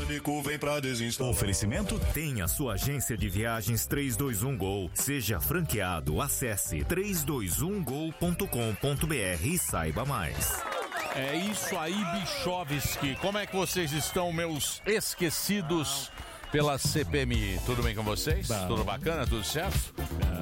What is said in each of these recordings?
bico, vem pra desinstalar. Oferecimento tem a sua agência de viagens 321Gol. Seja franqueado, acesse 321gol.com.br e saiba mais. É isso aí, Bichovski. Como é que vocês estão, meus esquecidos pela CPMI? Tudo bem com vocês? Tudo bacana? Tudo certo?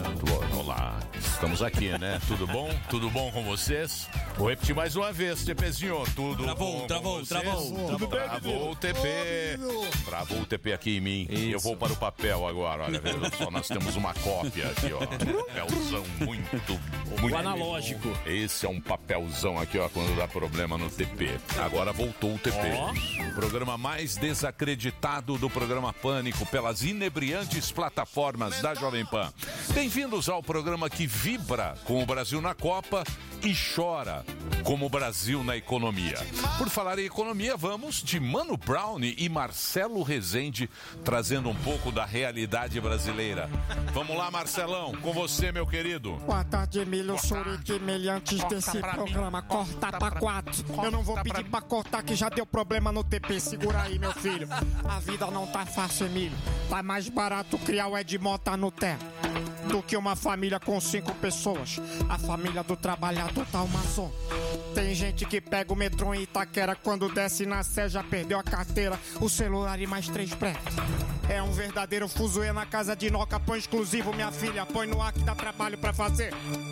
Olá, estamos aqui, né? Tudo bom? Tudo bom com vocês? Vou repetir mais uma vez, TPzinho. Tudo bom com vocês? Tudo bem, Travou o TP. Travou o TP aqui em mim. Isso. Eu vou para o papel agora. Olha, veja só, nós temos uma cópia aqui, ó. Papelzão muito o analógico. Esse é um papelzão aqui, ó, quando dá problema no TP. Agora voltou o TP. O programa mais desacreditado do programa Pânico pelas inebriantes plataformas da Jovem Pan. Bem-vindos ao programa que vibra com o Brasil na Copa e chora como o Brasil na economia. Por falar em economia, vamos de Mano Brown e Marcelo Rezende trazendo um pouco da realidade brasileira. Vamos lá, Marcelão, com você, meu querido. Boa tarde, Emílio Suriquimeli. Antes desse programa, corta pra 4. Eu não vou pedir pra cortar que já deu problema no TP. Segura aí, meu filho. A vida não tá fácil, Emílio. Tá mais barato criar o Edmota no terra do que uma família com 5 pessoas. A família do trabalhador tá uma zona. Tem gente que pega o metrô em Itaquera, quando desce na Sé já perdeu a carteira, o celular e mais 3 pretos. É um verdadeiro fuzuê na casa de Noca. Põe exclusivo, minha filha, põe no ar que dá trabalho pra fazer.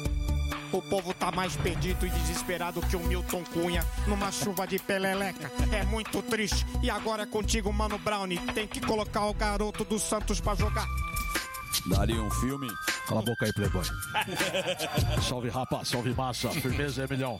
O povo tá mais perdido e desesperado que o Milton Cunha numa chuva de peleleca. É muito triste. E agora é contigo, Mano Brown. Tem que colocar o garoto do Santos pra jogar. Daria um filme. Cala a boca aí, Playboy. Salve, rapaz, salve, massa. Firmeza, Emilhão.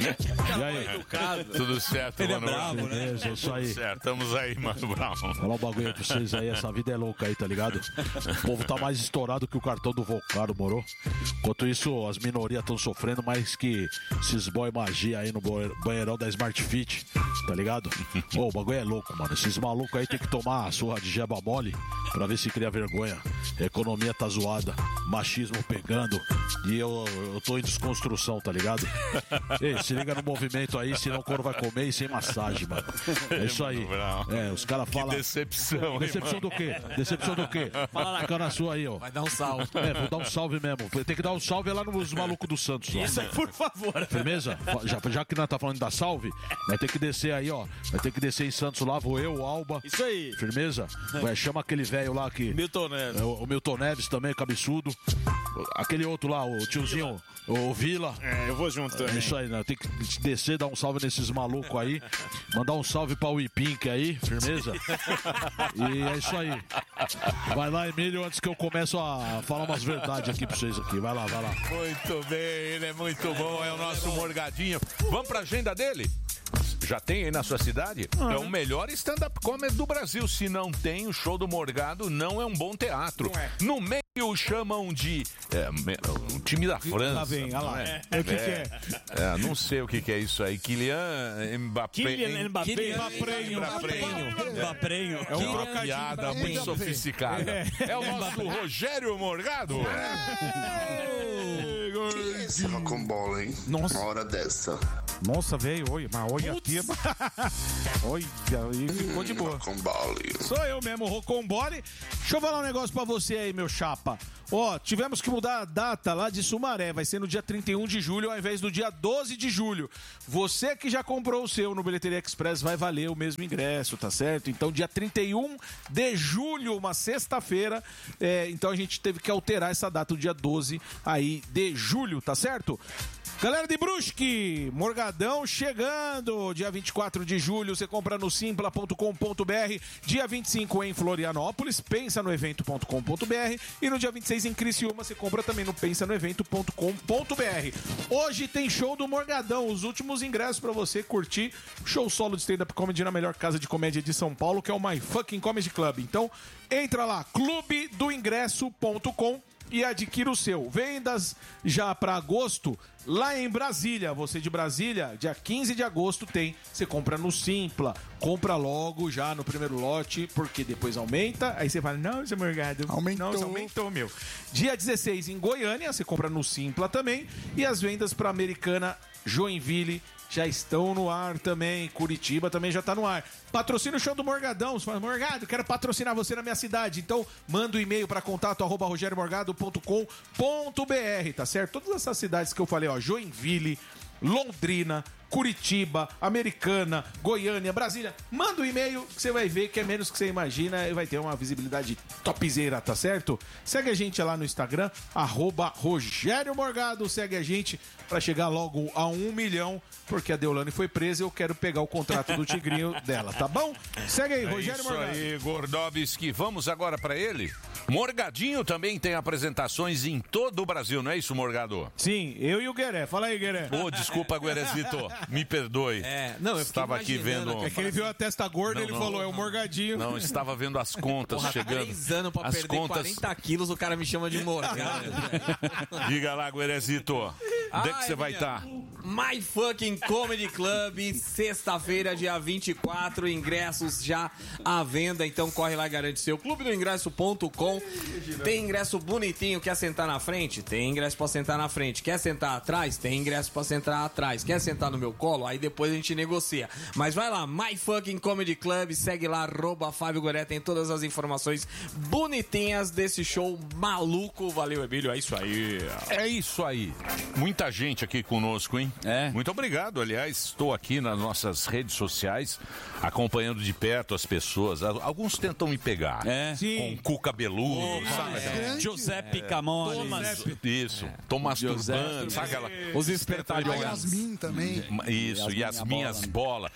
E aí? Tudo certo, Ele Mano Brown? Beleza, isso aí. Tudo certo, estamos aí, Mano Brown. Falar um bagulho aí pra vocês aí, essa vida é louca aí, tá ligado? O povo tá mais estourado que o cartão do Volcaro, moro? Enquanto isso, as minorias estão sofrendo mais que esses boy magia aí no banheirão da Smart Fit, tá ligado? Ô, o bagulho é louco, mano. Esses malucos aí tem que tomar a surra de jeba mole pra ver se cria vergonha. A economia tá zoada, machismo pegando e eu tô em desconstrução, tá ligado? Ei, se liga no movimento aí, senão o couro vai comer e sem massagem, mano. É isso aí. É, os caras falam... Que decepção, Decepção do quê? Decepção do quê? Fica na sua aí, ó. Vai dar um salve. É, vou dar um salve mesmo. Tem que dar um salve lá nos malucos do Santos. Ó. Isso aí, por favor. Firmeza? Já que nós tá falando da salve, vai ter que descer aí, ó. Vai ter que descer em Santos lá, vou eu, o Alba. Isso aí. Firmeza? Vai, chama aquele velho lá que... Milton Neves. O Milton Neves também, cabeçudo. Aquele outro lá, o tiozinho, o Vila. É, eu vou junto também. É isso aí, né? Tem que descer, dar um salve nesses malucos aí. Mandar um salve pra Wipink aí, firmeza? E é isso aí. Vai lá, Emílio, antes que eu comece a falar umas verdades aqui pra vocês aqui. Vai lá, vai lá. Muito bem, ele é muito bom, é o nosso Morgadinho. Vamos pra agenda dele? Já tem aí na sua cidade? É o melhor stand-up comedy do Brasil. Se não tem, o show do Morgado não é um bom teatro. No meio chamam de o time da França. Lá vem, olha lá. O que é? Não sei o que é isso aí. Kylian Mbappé. Mbappé. É uma piada muito sofisticada. É o nosso Rogério Morgado. Esse rocambole, hein? Nossa. Uma hora dessa. Nossa, velho, mas olha aqui. Olha, aí ficou de boa. Rocambole. Sou eu mesmo, Rocombole. Deixa eu falar um negócio pra você aí, meu chapa. Ó, tivemos que mudar a data lá de Sumaré. Vai ser no dia 31 de julho ao invés do dia 12 de julho. Você que já comprou o seu no Bilheteria Express vai valer o mesmo ingresso, tá certo? Então, dia 31 de julho, uma sexta-feira. Então, a gente teve que alterar essa data, o dia 12 aí de julho, tá certo? Galera de Brusque, Morgadão chegando, dia 24 de julho, você compra no simpla.com.br, dia 25 em Florianópolis, pensa no evento.com.br e no dia 26 em Criciúma, você compra também no pensanoevento.com.br. Hoje tem show do Morgadão, os últimos ingressos pra você curtir, show solo de stand-up comedy na melhor casa de comédia de São Paulo, que é o My Fucking Comedy Club. Então, entra lá, clubedoingresso.com e adquira o seu. Vendas já para agosto lá em Brasília. Você de Brasília, dia 15 de agosto tem. Você compra no Simpla. Compra logo já no primeiro lote, porque depois aumenta. Aí você fala, não, seu Morgado, aumentou, meu. Dia 16 em Goiânia, você compra no Simpla também. E as vendas para Americana, Joinville, já estão no ar também. Curitiba também já tá no ar. Patrocina o show do Morgadão. Você fala, Morgado, quero patrocinar você na minha cidade. Então, manda um e-mail para contato@rogeriomorgado.com.br, tá certo? Todas essas cidades que eu falei, ó, Joinville, Londrina, Curitiba, Americana, Goiânia, Brasília. Manda um e-mail que você vai ver que é menos que você imagina e vai ter uma visibilidade topzera, tá certo? Segue a gente lá no Instagram, @Rogério Morgado. Segue a gente pra chegar logo a 1 milhão, porque a Deolane foi presa e eu quero pegar o contrato do tigrinho dela, tá bom? Segue aí, Rogério Morgado. Isso aí, Gordovski. Vamos agora pra ele. Morgadinho também tem apresentações em todo o Brasil, não é isso, Morgado? Sim, eu e o Gueré. Fala aí, Gueré. Ô, desculpa, Guerezito. Me perdoe. Não, eu estava aqui vendo. É que ele viu a testa gorda e ele falou, é o Morgadinho. Não, estava vendo as contas chegando. 3 anos pra as perder contas... 40 quilos, o cara me chama de Morgado. Diga lá, Guerezito. Onde é que você vai estar? My Fucking Comedy Club, sexta-feira, dia 24, ingressos já à venda, então corre lá e garante seu. clubedoingresso.com. Tem ingresso bonitinho, quer sentar na frente? Tem ingresso pra sentar na frente. Quer sentar atrás? Tem ingresso pra sentar atrás. Quer sentar no meu colo? Aí depois a gente negocia. Mas vai lá, My Fucking Comedy Club, segue lá, @Fábio Goré, tem todas as informações bonitinhas desse show maluco. Valeu, Emílio, é isso aí. É isso aí. Muita gente aqui conosco, hein? Muito obrigado, aliás. Estou aqui nas nossas redes sociais, acompanhando de perto as pessoas. Alguns tentam me pegar. Com cu cabeludo, sabe? Giuseppe Camões. Isso. Tô masturbando, sabe aquela... Os espertalhões. Yasmin também. Isso, e as minhas bolas.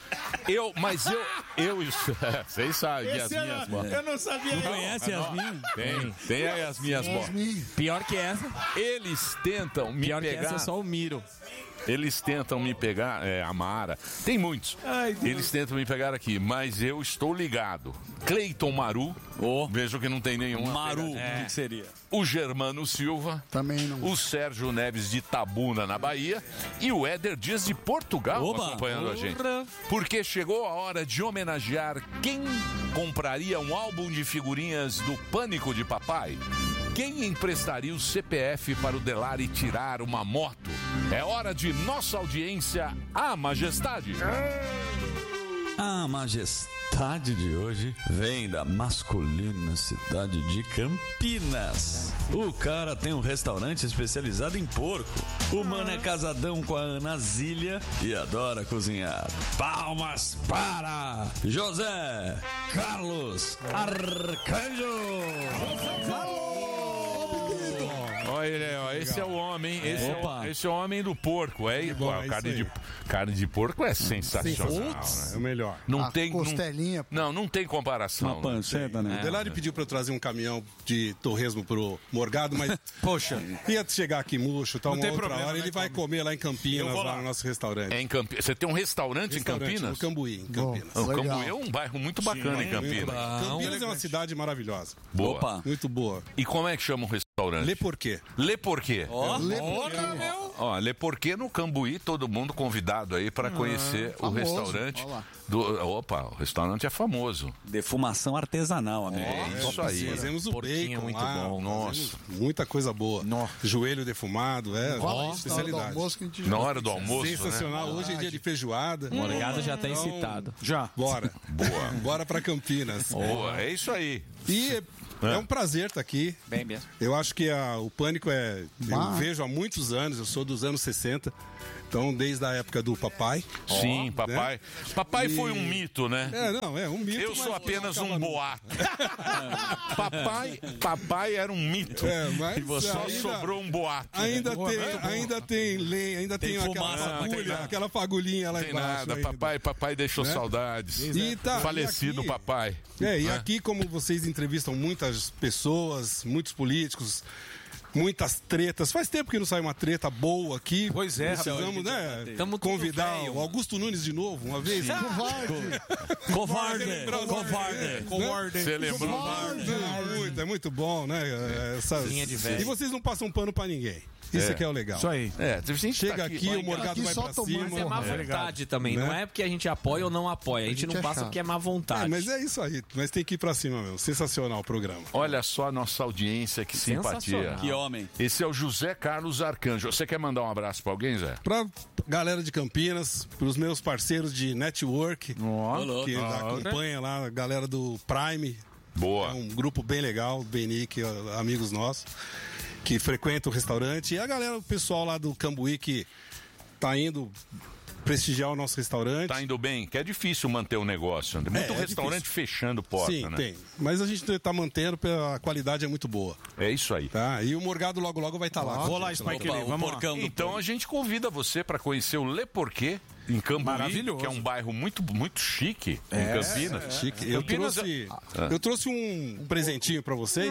Vocês sabem, e as minhas bolas. Eu não sabia. Não conhece Yasmin? Tem aí as minhas bolas. Pior que essa. Eles tentam me Pior pegar. que essa, eu só o miro. Eles tentam me pegar, a Mara, tem muitos. Eles tentam me pegar aqui, mas eu estou ligado. Cleiton Maru, vejo que não tem nenhum. Maru, o que seria? O Germano Silva, também não. O Sérgio Neves de Tabuna, na Bahia, e o Éder Dias de Portugal acompanhando a gente. Porque chegou a hora de homenagear quem compraria um álbum de figurinhas do Pânico de Papai. Quem emprestaria o CPF para o Delari tirar uma moto? É hora de nossa audiência, a Majestade. A Majestade de hoje vem da masculina cidade de Campinas. O cara tem um restaurante especializado em porco. O mano é casadão com a Ana Zília e adora cozinhar. Palmas para José Carlos Arcanjo. Olha ele, esse é o homem, esse é o homem do porco. Carne de porco é sensacional, né? É o melhor. Não tem costelinha. Não tem comparação. Uma panceta, né? O Delari pediu pra eu trazer um caminhão de torresmo pro Morgado, mas poxa, ia chegar aqui murcho, tá, uma outra hora, ele vai comer lá em Campinas, lá no nosso restaurante. É em Campinas. Você tem um restaurante em Campinas? No Cambuí, em Campinas. O Cambuí é um bairro muito bacana em Campinas. Campinas é uma cidade maravilhosa. Boa. Opa. Muito boa. E como é que chama o restaurante? Le Porquê. Le Porquê. Le Porquê no Cambuí, todo mundo convidado aí para conhecer o restaurante. O restaurante é famoso. Defumação artesanal, amigo. Isso aí. Fazemos o bacon muito lá, bom. Nossa. Muita coisa boa. Joelho defumado, especialidade. Na hora do almoço, sensacional. Hoje é dia de feijoada. Morgado já tá excitado. Já. Bora. Boa. Bora pra Campinas. Boa, é isso aí. E é um prazer estar aqui. Bem mesmo. Eu acho que o Pânico eu vejo há muitos anos, eu sou dos anos 60. Então, desde a época do papai. Sim, papai. Né? Papai foi um mito, né? É um mito. Eu sou apenas um boato. Papai era um mito. Mas só sobrou um boato. Ainda tem aquela fagulhinha lá embaixo. Nada. Papai deixou saudades. Falecido aqui, papai. E aqui, como vocês entrevistam muitas pessoas, muitos políticos, muitas tretas. Faz tempo que não sai uma treta boa aqui. Pois é, precisamos, convidar o Augusto Nunes de novo, uma vez. Covarde. Você lembrou? É muito bom, né? Linha de velho. E vocês não passam pano pra ninguém. Isso aqui é o legal. Isso aí. Chega aqui, o Morgado vai pra cima. Mas é má vontade também. Não é porque a gente apoia ou não apoia. A gente não passa porque é má vontade. Mas é isso aí. Mas tem que ir pra cima mesmo. Sensacional o programa. Olha só a nossa audiência, que simpatia. Que homem. Esse é o José Carlos Arcanjo. Você quer mandar um abraço pra alguém, Zé? Pra galera de Campinas, pros meus parceiros de network, que acompanha lá, a galera do Prime. Boa. É um grupo bem legal, Benique, amigos nossos, que frequentam o restaurante. E a galera, o pessoal lá do Cambuí que tá indo prestigiar o nosso restaurante. Tá indo bem, que é difícil manter o negócio. Tem muito restaurante difícil. Fechando porta, Sim, né? tem. Mas a gente tá mantendo, a qualidade é muito boa. É isso aí. Tá? E o Morgado logo vai estar lá. Vou lá, Spike Lee, vamos lá. Então a gente convida você para conhecer o Le Porquê, em Cambuí, Maravilhoso. que é um bairro muito chique em Campinas. Chique. Campinas Eu trouxe um presentinho pra vocês.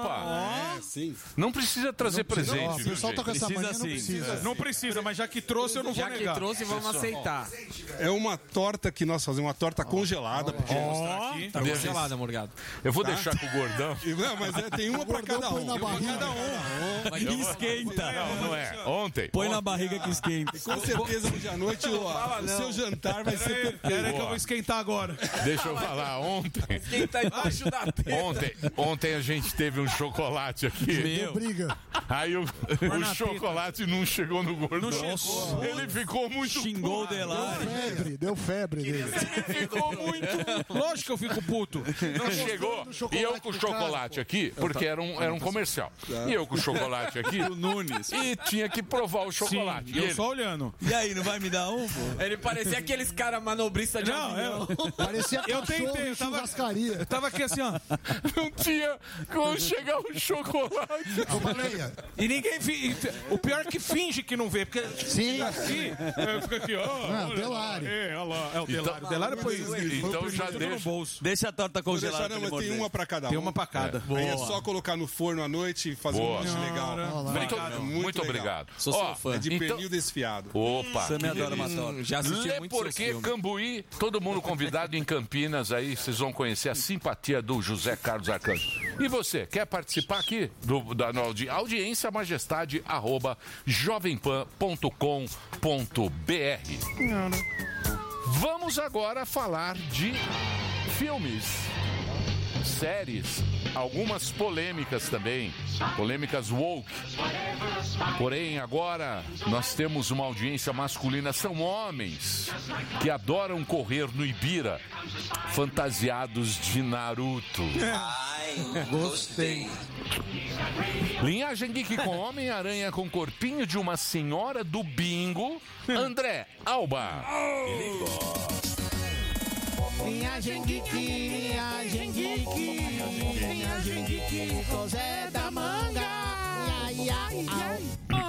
Opa! Sim. Não precisa trazer presente, O viu, pessoal gente? tá com essa Precisa mania, não sim. precisa. Não precisa, mas já que trouxe, eu não vou Já que negar. trouxe, vamos aceitar. É uma torta que nós fazemos, uma torta congelada. Porque... Tá congelada, Morgado. Eu vou deixar com o Gordão. Não, mas tem uma pra cada Põe na um. barriga. Esquenta. Não é? Ontem. Põe na barriga que esquenta. Com certeza hoje à noite o seu jantar vai ser perfeito. Pera aí que eu vou esquentar agora. Deixa eu falar, ontem. Quem tá embaixo da tela? Ontem a gente teve um chocolate aqui. Deu briga. Aí o chocolate não chegou no Gordão. Ele ficou muito Xingou o Delari. Deu febre dele. Ele ficou muito. Lógico que eu fico puto. Não chegou. E eu com o chocolate aqui, porque era um comercial. E eu com o chocolate aqui. O Nunes. E tinha que provar o chocolate. E eu só olhando. E aí, não vai me dar um, pô? Ele parecia aqueles caras manobristas de avião. Parecia Eu cachorro tentei, de eu tava- churrascaria. Eu tava aqui assim, ó. Não tinha como chegar o chocolate. Eu falei, E ninguém. O pior é que finge que não vê. Porque sim. aqui. Fica aqui, ó. Não, olha Delari. lá. É, olha lá. É o Delari. O Delari foi. Então já tudo no deixa. bolso. Deixa a torta Vou deixar, congelada. não, pra ele mas tem morder. uma pra cada um. Tem uma pra cada. Aí é só colocar no forno à noite e fazer Boa. um lanche legal. Muito legal. obrigado. Sou seu fã. É de Então- pernil desfiado. Opa. Você me adora uma torta. Já assisti Lê muito seus porque filmes. Cambuí, todo mundo convidado em Campinas aí, vocês vão conhecer a simpatia do José Carlos Arcanjo. E você, quer participar aqui da audiência majestade @jovempan.com.br. Vamos agora falar de filmes, séries, algumas polêmicas também, polêmicas woke. Porém, agora nós temos uma audiência masculina, são homens que adoram correr no Ibira, fantasiados de Naruto. Gostei. Linhagem Geek com Homem-Aranha com corpinho de uma senhora do bingo, André Alba. Linhagem Geek, linhagem Geek, linhagem Geek, com Zé da Manga. Ai, ai, ai.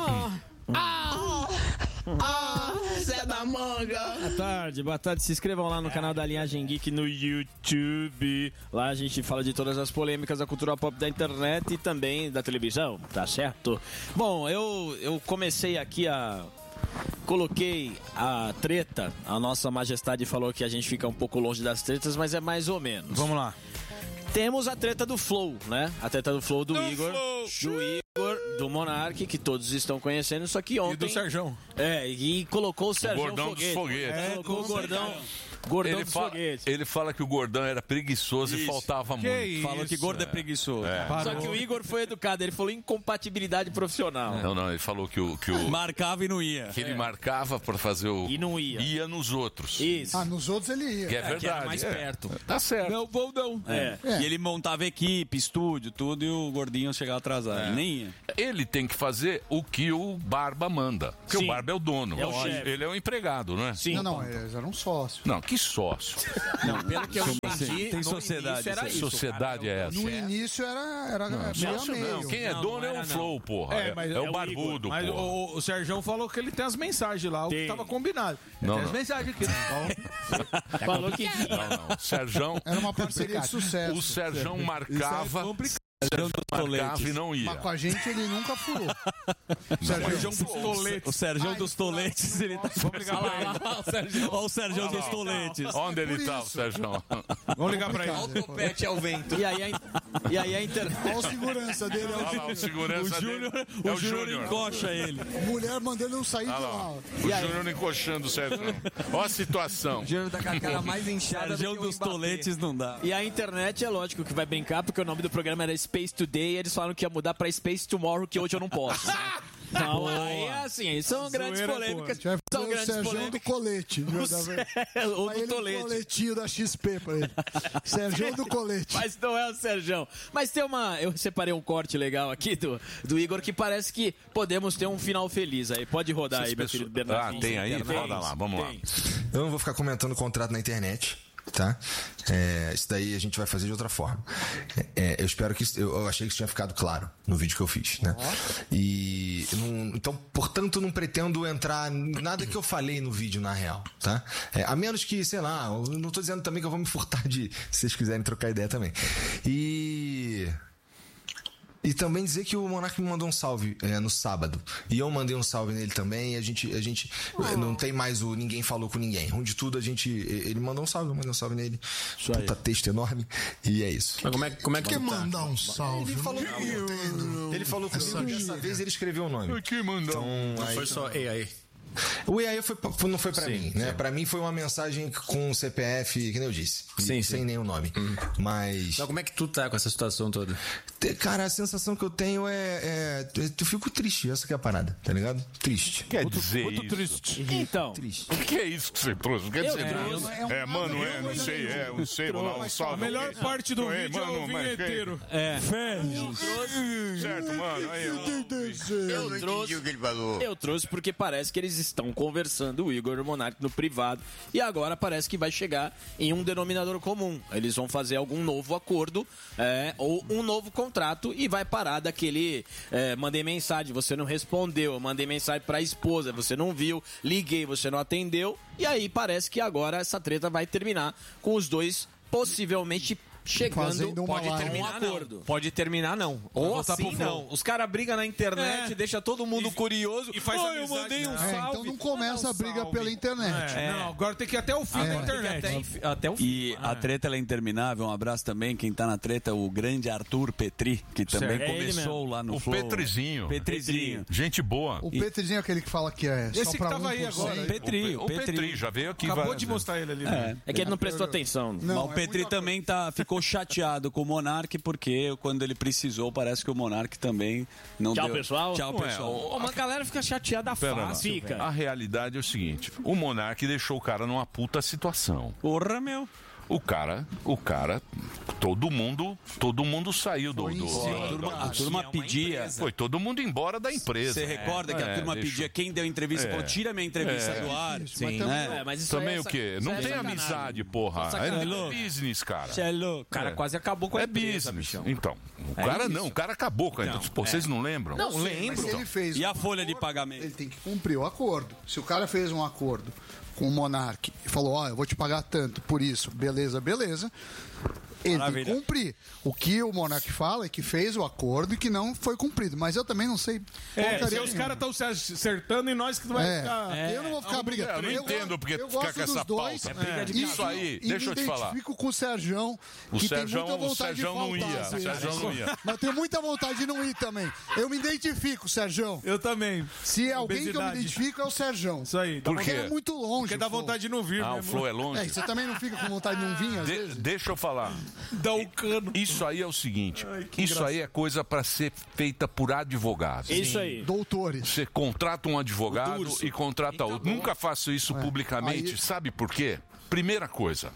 Zé da Manga. Boa tarde. Se inscrevam lá no canal da Linhagem Geek no YouTube. Lá a gente fala de todas as polêmicas da cultura pop da internet e também da televisão, tá certo? Bom, eu comecei aqui coloquei a treta. A nossa majestade falou que a gente fica um pouco longe das tretas, mas é mais ou menos. Vamos lá. Temos a treta do Flow, né? A treta do Flow do Igor. Do Igor, do Monark, que todos estão conhecendo, só que ontem... E do Serjão. E colocou o Serjão Gordão dos Foguetes. Colocou o Gordão dos Foguetes. Ele fala que o Gordão era preguiçoso e faltava muito. isso? Falou que gordo é preguiçoso. Só que o Igor foi educado, ele falou incompatibilidade profissional. Não, ele falou que o Marcava e não ia. que ele marcava pra fazer o... E não ia. Ia nos outros. Isso. Nos outros ele ia. Que é verdade. Que era mais perto. Tá certo. Não vou não. E ele montava equipe, estúdio, tudo, e o gordinho chegava atrasado. Ele nem ia. Ele tem que fazer o que o Barba manda. Porque Sim. o Barba é o dono. É o chefe. Ele é o empregado, não é? Sim. Não, eles eram sócios. Não, que sócio. Não, pelo que eu entendi, Tem no sociedade, início era isso aí. isso, Sociedade cara. é essa. No início era meio a Sócio meio. não. Quem é Não, dono não é era, o não. Flow, porra. mas É o barbudo, Mas porra. o Serjão falou que ele tem as mensagens lá, o que Tem. tava combinado. Não, Tem as não. mensagens aqui. Falou que... Não. Serjão, Era uma parceria de sucesso. o Serjão marcava e não ia. Mas com a gente ele nunca furou. Sérgio, O Sérgio dos Toletes, ele tá... Vamos ligar pra ele. Olha o Sérgio dos Toletes. Onde ele Por tá, o isso. Serjão? Vamos ligar pra ele. Topete ao vento. E aí E aí a internet... Olha a segurança dele. Olha lá, o segurança dele. É o Júnior. Encoxa ele. Mulher mandando não sair de Olha lá. lá, o Júnior encoxando o Sérgio. Olha a situação. O Júnior tá com a cara mais inchada Sérgio dos toletes não dá. E a internet é lógico que vai brincar, porque o nome do programa era Space Today e eles falaram que ia mudar pra Space Tomorrow, que hoje eu não posso. Então, aí é assim, são grandes polêmicas. São O grandes Sérgio do polêmicas. colete. Ou Aí do ele tolete. coletinho da XP pra ele. Sérgio do colete. Mas não é o Serjão. Mas tem uma... Eu separei um corte legal aqui do Igor que parece que podemos ter um final feliz aí. Pode rodar aí, meu filho Bernardinho. Tem aí? Roda lá, vamos lá. Eu não vou ficar comentando o contrato na internet, tá? Isso daí a gente vai fazer de outra forma. Eu espero que... Eu achei que isso tinha ficado claro no vídeo que eu fiz, né? E... então, portanto, não pretendo entrar nada que eu falei no vídeo, na real, tá? A menos que, sei lá, eu não tô dizendo também que eu vou me furtar de... Se vocês quiserem trocar ideia também. E também dizer que o Monark me mandou um salve no sábado. E eu mandei um salve nele também. E a gente não tem mais o ninguém falou com ninguém. Onde tudo ele mandou um salve, eu mandei um salve nele. Puta texto enorme. E é isso. Mas como é que mandar um salve? Ele falou comigo. Dessa vez ele escreveu o nome. Eu te mandou. Então, Não foi só aí. O EAE não foi pra mim, né? Pra mim foi uma mensagem com o CPF, que nem eu disse. Sem nenhum nome. Mas... Então, como é que tu tá com essa situação toda? Cara, a sensação que eu tenho eu fico triste, essa que é a parada, tá ligado? Triste. Quer dizer muito isso? triste. Então... Triste. O que é isso que você trouxe? Quer dizer, não sei, vou dar um salve. A melhor parte do vídeo é o vinheteiro. Fé. Certo, mano. Aí, Eu trouxe porque parece que eles estão conversando, o Igor e o Monark, no privado, e agora parece que vai chegar em um denominador comum. Eles vão fazer algum novo acordo ou um novo contrato e vai parar daquele mandei mensagem, você não respondeu, eu mandei mensagem pra esposa, você não viu, liguei, você não atendeu, e aí parece que agora essa treta vai terminar com os dois possivelmente chegando pode terminar um acordo. Pode terminar não. Ou assim não. Os caras brigam na internet, deixa todo mundo curioso. E faz eu mandei um salve. Então não começa a briga pela internet. Não, agora tem que ir até o fim da internet. Até o fim. E a treta ela é interminável. Um abraço também, quem tá na treta, o grande Arthur Petri, que também começou lá no o Flow. Petrizinho. Gente boa. O Petrizinho é aquele que fala que é Esse só que pra tava aí agora. O Petri já veio aqui. Acabou de mostrar ele ali. É que ele não prestou atenção. Mas o Petri também ficou chateado com o Monark, porque quando ele precisou, parece que o Monark também não Tchau, deu... pessoal. Tchau, pessoal. Uma galera fica chateada fácil. Fica. A realidade é o seguinte: o Monark deixou o cara numa puta situação. Porra, meu. O cara, todo mundo saiu do... A turma pedia... Foi todo mundo embora da empresa. Você recorda que a turma pedia, quem deu entrevista, falou, tira minha entrevista do ar. Sim. Mas isso Também é o quê? Não tem amizade, porra. É business, cara. Você é louco. O cara quase acabou com a empresa, business. bichão. Então, o cara acabou com a empresa. Pô, vocês não lembram? Não lembro. Mas ele fez E a folha de pagamento? Ele tem que cumprir o acordo. Se o cara fez um acordo com o Monark e falou, eu vou te pagar tanto por isso, beleza. Ele tem que cumprir. O que o Monark fala é que fez o acordo e que não foi cumprido. Mas eu também não sei. Se os caras estão se acertando e nós que vai ficar... Eu não vou ficar brigando. Eu não entendo porque eu ficar gosto com essa dos dois. pauta. Isso aí, deixa eu te falar. Eu identifico com o Serjão, que tem muita vontade de faltar. O Serjão não ia. Mas eu tenho muita vontade de não ir também. Eu me identifico, Serjão. Eu também. Se alguém que eu me identifico é o Serjão. Isso aí. Por quê? É muito longe. Porque dá vontade de não vir. O Flow é longe. Você também não fica com vontade de não vir, às vezes? Deixa eu falar. Dá um cano. Isso aí é o seguinte, isso aí é coisa para ser feita por advogados. Isso aí. Doutores. Você contrata um advogado e contrata outro. Nunca faço isso publicamente. Aí... Sabe por quê? Primeira coisa,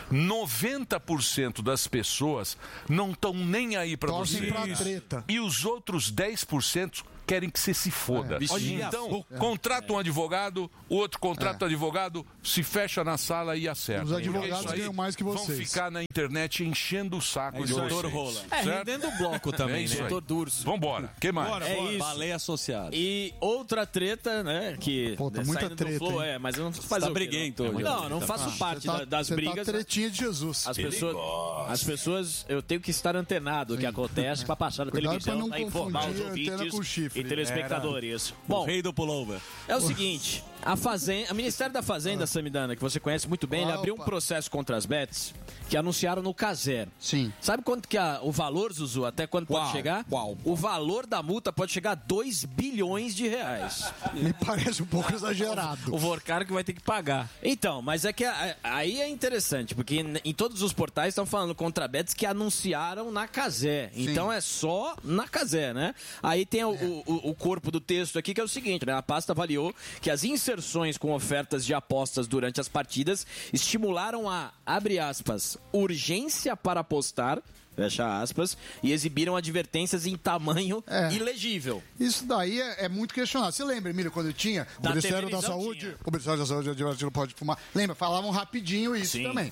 90% das pessoas não estão nem aí para você. Pra treta. E os outros 10% querem que você se foda. Então, contrata um advogado, o outro contrata um advogado, se fecha na sala e acerta. Os advogados ganham mais que vocês. Vão ficar na internet enchendo o saco de doutor vocês. Rola. Rendendo o bloco também, né? Doutor Durso. Vambora. O que mais? Isso. Baleia associada. E outra treta, né? Que tá muita saindo treta, do Flow, hein? mas eu não faço briguento hoje. Não faço parte das brigas. Tá tretinha de Jesus. As pessoas, eu tenho que estar antenado do que acontece para passar na televisão, pra não para informar os confundir antena ouvintes com chifre. e telespectadores. Bom, o rei do pullover. é o seguinte, O Ministério da Fazenda, Samidana, que você conhece muito bem, ele abriu um processo contra as bets que anunciaram no Cazé. Sim. Sabe quanto que o valor, Zuzu, até quanto pode chegar? O valor da multa pode chegar a 2 bilhões de reais. Me parece um pouco exagerado. O Vorcar que vai ter que pagar. Então, mas é que aí é interessante, porque em todos os portais estão falando contra bets que anunciaram na Cazé. Então é só na Cazé, né? Aí tem o corpo do texto aqui, que é o seguinte, né? A pasta avaliou que as inserções com ofertas de apostas durante as partidas estimularam a, abre aspas, urgência para apostar, fecha aspas, e exibiram advertências em tamanho ilegível. Isso daí é muito questionado. Você lembra, Emílio, quando tinha o Ministério da Saúde? O Ministério da Saúde não pode fumar. Lembra? Falavam rapidinho isso também.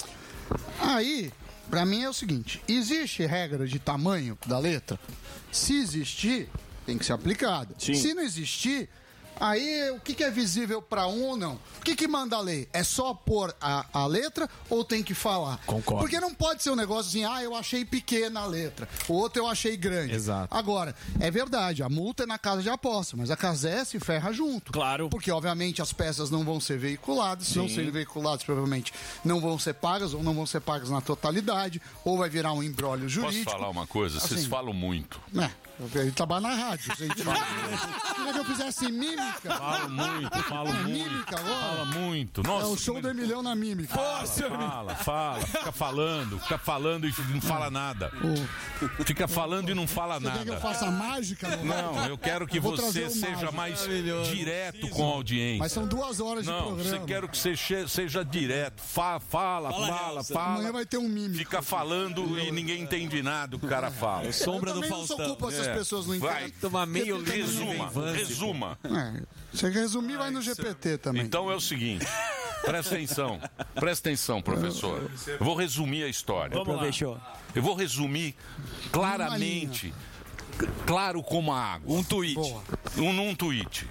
Aí, pra mim é o seguinte, existe regra de tamanho da letra? Se existir, tem que ser aplicado. Se não existir, aí o que é visível para um ou não? O que manda a lei? É só pôr a letra ou tem que falar? Concordo. Porque não pode ser um negócio assim, eu achei pequena a letra, o outro eu achei grande. Exato. Agora, é verdade, a multa é na casa de aposta, mas a Cazé se ferra junto. Claro. Porque, obviamente, as peças não vão ser veiculadas, se não serem veiculadas, provavelmente não vão ser pagas ou não vão ser pagas na totalidade, ou vai virar um imbróglio jurídico. Posso falar uma coisa? Vocês falam muito. Ele trabalha na rádio, gente. Queria que eu fizesse mímica. Falo muito. Mímica agora? Fala muito. Nossa, é o show do Emilhão na mímica. Fala. Fica falando e não fala nada. Fica falando e não fala nada. Você quer que eu faça mágica? Não, eu quero que você seja mais direto com a audiência. Mas são 2 horas de programa. Não, eu quero que você seja direto. Fala. Amanhã vai ter um mímico. Fica falando e ninguém entende nada o que o cara fala. Sombra do Faustão. Eu não sou culpa se as pessoas não entendem. Vai, tomar meio resuma. Você quer resumir, vai no GPT também. Então é o seguinte, presta atenção, professor. Eu vou resumir a história. Eu vou resumir claramente, claro como a água. Um tweet. Um tweet.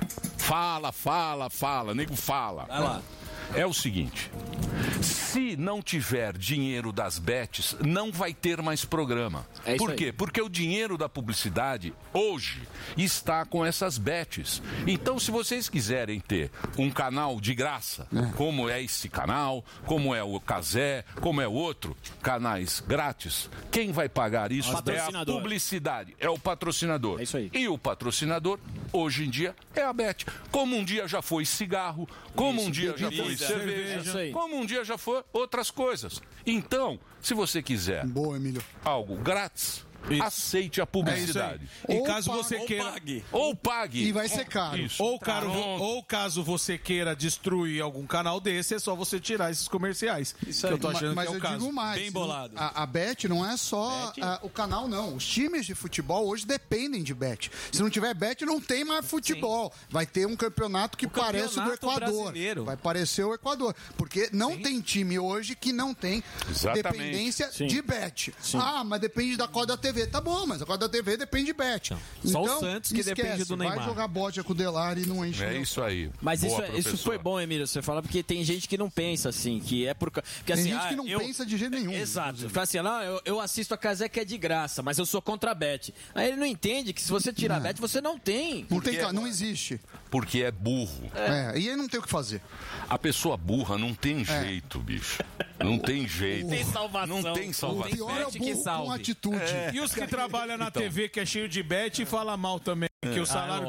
Fala, nego fala. Vai lá. É o seguinte, se não tiver dinheiro das bets, não vai ter mais programa. Por quê? Porque o dinheiro da publicidade, hoje, está com essas bets. Então, se vocês quiserem ter um canal de graça, como é esse canal, como é o Cazé, como é o outro, canais grátis, quem vai pagar isso é a publicidade, é o patrocinador. É isso aí. E o patrocinador, hoje em dia, é a bet. Como um dia já foi cigarro, como um dia já foi cerveja, como um dia já foi outras coisas. Então, se você quiser algo grátis, aceite a publicidade. E caso você queira... Ou pague. E vai ser caro. Isso. Ou caso você queira destruir algum canal desse, é só você tirar esses comerciais. Isso aí. Que eu tô achando mas que é o eu caso. digo mais. Bem bolado. A bet não é só o canal, não. Os times de futebol hoje dependem de bet. Se não tiver bet, não tem mais futebol. Vai ter um campeonato que parece o do Equador. Brasileiro. Vai parecer o Equador. Porque não tem time hoje que não tem dependência de bet. Mas depende da cota da TV. Tá bom, mas a cota da TV depende de bet. Só então, o Santos que depende do Neymar. Vai jogar bote com o Delari e não enche. É isso aí. Mas isso foi bom, Emílio, você fala, porque tem gente que não pensa assim, que é porque tem assim, gente que não pensa de jeito nenhum. Exato. Fala assim, eu assisto a Cazé que é de graça, mas eu sou contra a bet. Aí ele não entende que se você tirar a bet, você não tem. Não existe. Porque é burro. E aí não tem o que fazer. A pessoa burra não tem jeito, bicho. Não tem jeito. Tem salvação. Não tem salvação. O pior é o burro com atitude. E os que trabalham na TV, que é cheio de bet, e fala mal também. Que o salário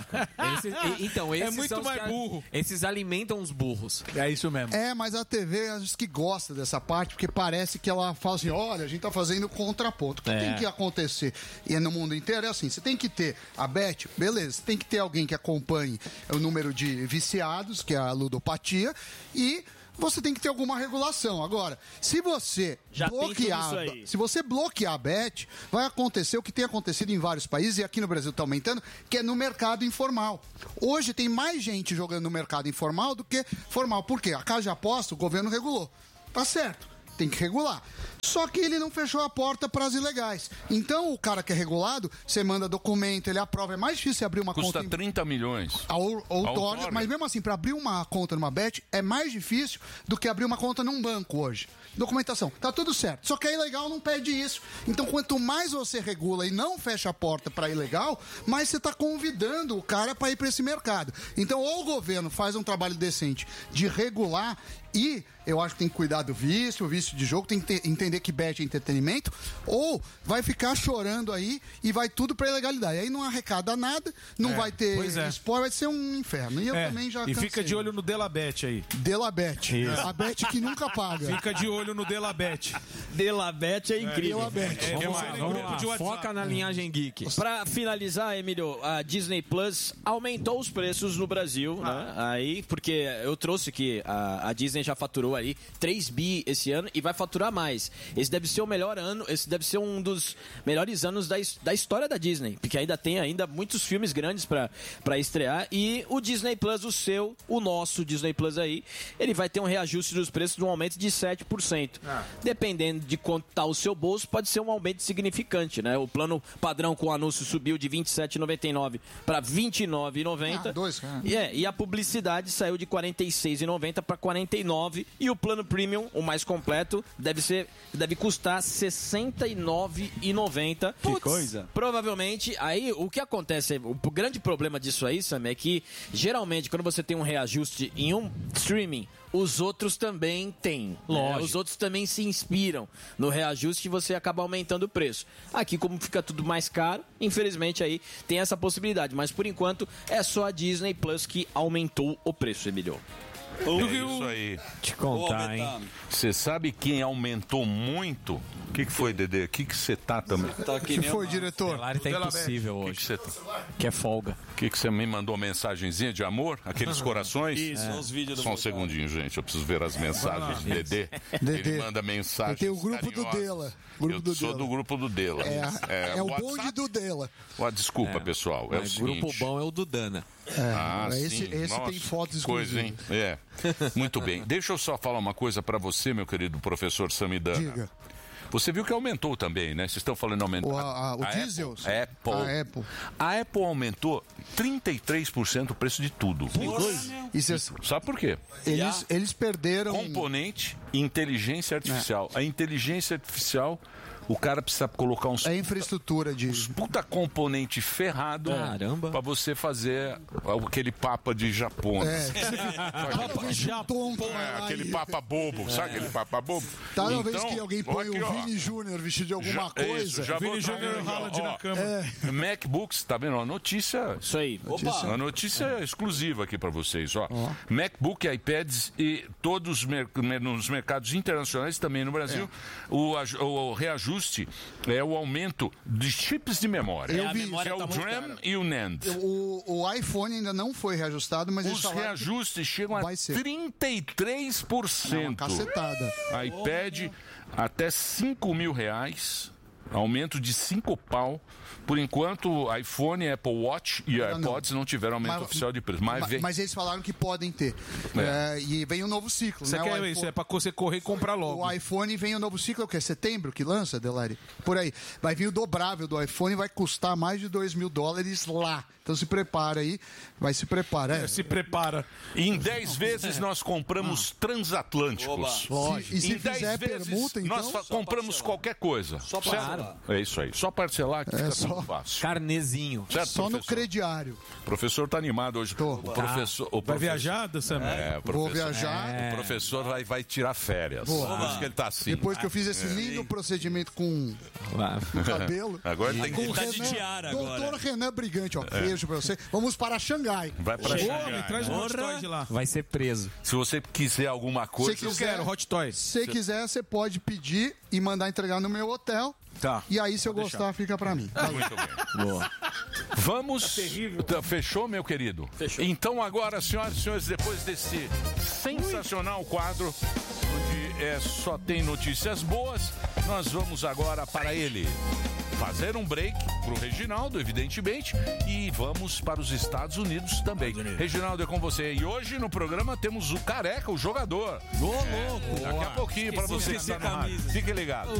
é muito mais burro. Esses alimentam os burros. É isso mesmo. Mas a TV acho que gosta dessa parte, porque parece que ela fala assim, olha, a gente tá fazendo contraponto. O que tem que acontecer? E no mundo inteiro é assim, você tem que ter a bet, beleza, você tem que ter alguém que acompanhe o número de viciados, que é a ludopatia, e você tem que ter alguma regulação. Agora, se você bloquear a bet, vai acontecer o que tem acontecido em vários países, e aqui no Brasil está aumentando, que é no mercado informal. Hoje tem mais gente jogando no mercado informal do que formal. Por quê? A casa de aposta, o governo regulou. Tá certo. tem que regular. Só que ele não fechou a porta para as ilegais. Então, o cara que é regulado, você manda documento, ele aprova. É mais difícil abrir uma Custa conta... 30 milhões. Outorga, mas mesmo assim, para abrir uma conta numa Bet, é mais difícil do que abrir uma conta num banco hoje. Documentação, tá tudo certo. Só que a ilegal não pede isso. Então, quanto mais você regula e não fecha a porta para ilegal, mais você está convidando o cara para ir para esse mercado. Então, ou o governo faz um trabalho decente de regular e eu acho que tem que cuidar do vício, o vício de jogo, tem que entender que bet é entretenimento, ou vai ficar chorando aí e vai tudo pra ilegalidade. Aí não arrecada nada, não vai ter esporte, vai ser um inferno. E eu também já cansei. E fica de olho no Delabet aí. Delabet. A bet que nunca paga. Fica de olho no Delabet. Delabet é incrível. Delabet. Vamos lá. Foca na linhagem geek. Pra finalizar, Emílio, a Disney Plus aumentou os preços no Brasil, né? Aí, porque eu trouxe que a Disney já faturou aí 3 bi esse ano e vai faturar mais. Esse deve ser o melhor ano, esse deve ser um dos melhores anos da história da Disney, porque ainda tem muitos filmes grandes pra estrear, e o Disney Plus, o nosso Disney Plus aí, ele vai ter um reajuste dos preços de um aumento de 7%. Dependendo de quanto tá o seu bolso, pode ser um aumento significante, né? O plano padrão com o anúncio subiu de R$ 27,99 para R$ 29,90. E a publicidade saiu de R$ 46,90 para R$ 49, e o plano premium, o mais completo, deve custar R$ 69,90. Que coisa. Provavelmente, aí o que acontece, o grande problema disso aí, Sam, é que geralmente quando você tem um reajuste em um streaming, os outros também têm. Os outros também se inspiram no reajuste e você acaba aumentando o preço. Aqui, como fica tudo mais caro, infelizmente aí tem essa possibilidade. Mas por enquanto é só a Disney Plus que aumentou o preço, Emílio. É isso aí. Te contar, hein? Você sabe quem aumentou muito? O que foi, Dedê? O que você tá também? O que foi, diretor? Tá impossível hoje. Que você tá? Que é folga. O que você me mandou mensagenzinha de amor? Aqueles corações? Isso, os vídeos do Só um segundinho, gente. Eu preciso ver as mensagens de Dedê. Ele manda mensagem. Tem o grupo do Dela. Eu sou do grupo do Dela. É o bonde do Dela. Desculpa, pessoal. É o seguinte. Grupo bom é o do Dana. Esse tem fotos coisa, hein? Muito bem. Deixa eu só falar uma coisa pra você, meu querido professor Samidana. Diga. Você viu que aumentou também, né? Vocês estão falando aumentou. O diesel? A Apple aumentou 33% o preço de tudo. Sabe por quê? Eles perderam... Componente e inteligência artificial. A inteligência artificial... O cara precisa colocar uns... infraestrutura de... Uns puta componente ferrado pra você fazer aquele papa de Japão. Aquele papa bobo. Sabe aquele papa bobo? Toda vez que alguém põe o Vini Júnior vestido de alguma coisa... Vini Júnior rala de na cama. MacBooks, tá vendo? Uma notícia... Isso aí. Uma notícia exclusiva aqui pra vocês, ó. MacBook, iPads e todos nos mercados internacionais, também no Brasil, o reajuste é o aumento de chips de memória. Eu vi, que é o DRAM e o NAND. O iPhone ainda não foi reajustado, mas os reajustes chegam a 33%. É uma cacetada. iPad até R$5.000, aumento de 5 pau. Por enquanto, iPhone, Apple Watch e AirPods não tiveram aumento oficial de preço. Mas eles falaram que podem ter. E vem um novo ciclo. Você quer isso? É pra você correr e comprar logo. O iPhone vem um novo ciclo, o que? Setembro que lança, Delari? Por aí. Vai vir o dobrável do iPhone e vai custar mais de $2.000 lá. Então se prepara aí. Vai se preparar. Se prepara. Em 10 vezes nós compramos transatlânticos. E se fizer permuta, então... Nós compramos qualquer coisa. Só parcelar. É isso aí. Só parcelar que fica tudo fácil. Carnezinho. Certo, só professor? no crediário. O professor tá animado hoje. O professor... Vai viajar, Sam? Vou viajar. O professor vai tirar férias. Por isso que ele tá assim. Depois que eu fiz esse lindo procedimento com o cabelo. Agora ele tem que... Tá de tiara agora. Doutor Renan Brigante, beijo pra você. Vamos para Xangai. Vai para Xangai. Traz um Hot Toy de lá. Vai ser preso. Se você quiser alguma coisa... Eu quero Hot Toys. Se você quiser, você pode pedir e mandar entregar no meu hotel. Tá. E aí, se eu gostar, fica pra mim. Muito bem. Boa. Vamos... Fechou, meu querido? Fechou. Então agora, senhoras e senhores, depois desse sensacional quadro, onde só tem notícias boas, Nós vamos agora para ele fazer um break pro Reginaldo, evidentemente, e vamos para os Estados Unidos também. Reginaldo, é com você. E hoje no programa temos o Careca, o jogador. Ô, louco! Daqui a pouquinho para você que está no rádio. Fique ligado.